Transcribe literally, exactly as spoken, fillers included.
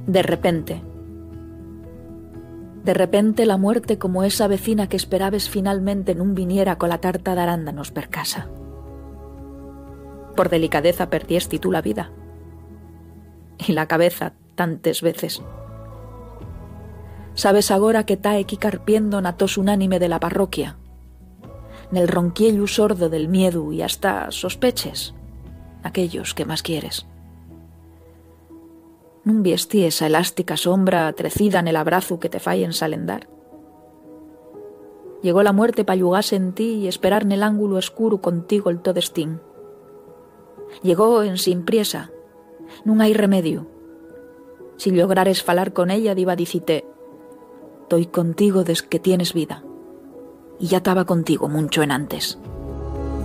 De repente. De repente la muerte como esa vecina que esperabes finalmente nun viniera con la tarta d'arándanos per casa. Por delicadeza perdiesti tú la vida. Y la cabeza tantes veces. Sabes agora que ta equí carpiendo na tos unánime de la parroquia, nel ronquiellu sordo del miedu y hasta sospeches aquellos que más quieres. Nun viesti esa elástica sombra trecida nel abrazu que te fai ensalendar. Llegó la muerte pa llugase en ti y esperar nel ángulo escuro contigo el to destín. Llegó en sin priesa, nun hai remedio. Si lograres falar con ella, diva dicite: «Toy contigo des que tienes vida, y ya taba contigo mucho en antes».